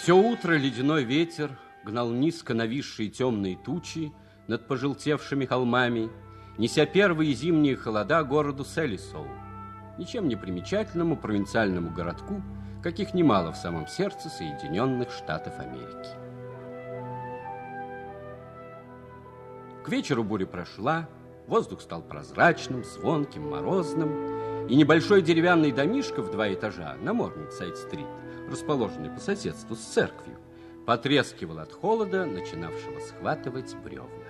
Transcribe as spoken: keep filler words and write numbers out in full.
Все утро ледяной ветер гнал низко нависшие темные тучи над пожелтевшими холмами, неся первые зимние холода городу Селисоу, ничем не примечательному провинциальному городку, каких немало в самом сердце Соединенных Штатов Америки. К вечеру буря прошла, воздух стал прозрачным, звонким, морозным, и небольшой деревянный домишко в два этажа на Морнингсайд-стрит, расположенный по соседству с церковью, потрескивал от холода, начинавшего схватывать бревна.